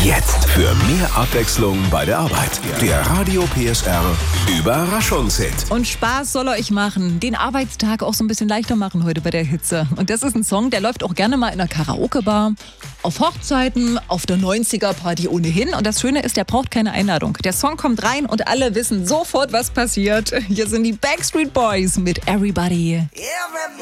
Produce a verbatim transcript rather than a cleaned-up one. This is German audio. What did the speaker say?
Jetzt für mehr Abwechslung bei der Arbeit. Der Radio P S R Überraschungshit. Und Spaß soll er euch machen, den Arbeitstag auch so ein bisschen leichter machen heute bei der Hitze. Und das ist ein Song, der läuft auch gerne mal in einer Karaoke-Bar, auf Hochzeiten, auf der neunziger-Party ohnehin. Und das Schöne ist, der braucht keine Einladung. Der Song kommt rein und alle wissen sofort, was passiert. Hier sind die Backstreet Boys mit Everybody.